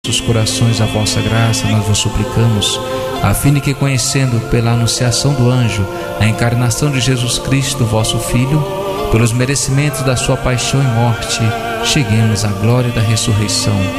Nossos corações a vossa graça, nós vos suplicamos, a fim de que, conhecendo pela anunciação do anjo a encarnação de Jesus Cristo, vosso Filho, pelos merecimentos da sua paixão e morte, cheguemos à glória da ressurreição.